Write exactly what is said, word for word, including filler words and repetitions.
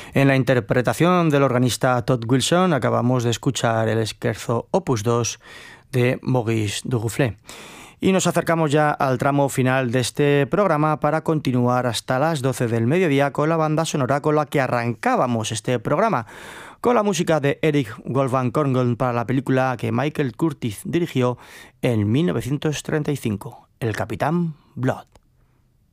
En la interpretación del organista Todd Wilson acabamos de escuchar el Scherzo Opus dos de Maurice Duruflé. Y nos acercamos ya al tramo final de este programa para continuar hasta las doce del mediodía con la banda sonora con la que arrancábamos este programa, con la música de Erich Wolfgang Korngold para la película que Michael Curtiz dirigió en mil novecientos treinta y cinco, El Capitán Blood.